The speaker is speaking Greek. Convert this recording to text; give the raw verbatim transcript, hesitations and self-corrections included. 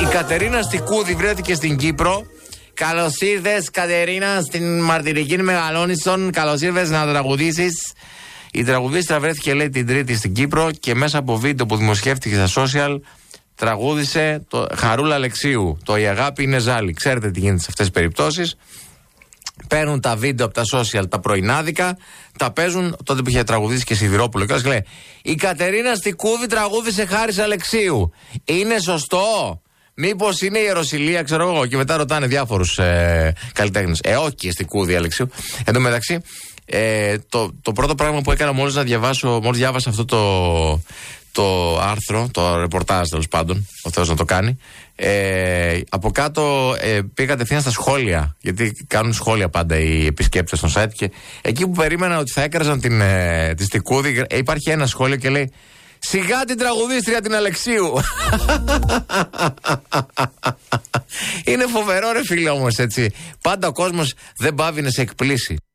Η Κατερίνα Στικούδη βρέθηκε στην Κύπρο. Καλώς ήρθες, Κατερίνα, στην Μαρτυρική Μεγαλόνισσον. Καλώς ήρθες να τραγουδήσεις. Η τραγουδίστρα βρέθηκε, λέει, την Τρίτη στην Κύπρο και μέσα από βίντεο που δημοσιεύτηκε στα social τραγούδισε το Χαρούλα Αλεξίου. Το «Η αγάπη είναι ζάλι». Ξέρετε τι γίνεται σε αυτές τις περιπτώσεις. Παίρνουν τα βίντεο από τα social τα πρωινάδικα, τα παίζουν τότε που είχε τραγουδήσει και Σιδηρόπουλο. Και λέει: η Κατερίνα Στικούδη τραγούδισε Χάρης Αλεξίου. Είναι σωστό? Μήπως είναι η Ιεροσυλία, ξέρω εγώ. Και μετά ρωτάνε διάφορους ε, καλλιτέχνες. Ε, όχι, Στικούδη Αλεξίου. Εν τω μεταξύ, ε, το, το πρώτο πράγμα που έκανα μόλις να διαβάσω, μόλις διάβασα αυτό το, το άρθρο, το ρεπορτάζ τέλος πάντων, ο Θεός να το κάνει. Ε, από κάτω ε, πήγα κατευθείαν στα σχόλια, γιατί κάνουν σχόλια πάντα οι επισκέπτες στο site. Και εκεί που περίμενα ότι θα έκραζαν την, ε, τη Στικούδη, ε, υπάρχει ένα σχόλιο και λέει: σιγά την τραγουδίστρια την Αλεξίου. Είναι φοβερό, ρε φίλε, όμως, έτσι. Πάντα ο κόσμος δεν πάβει να σε εκπλήσει.